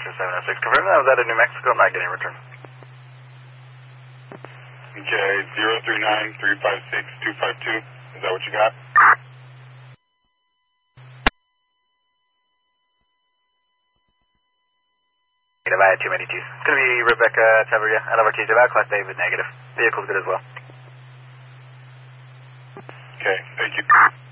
706. Confirm that was out of New Mexico. I'm not getting a return. Okay, 039-356-252. Is that what you got? Negative, I had too many T's. It's going to be Rebecca Taveria out of our T's. About Class David, negative. Vehicle's good as well. Okay, thank you.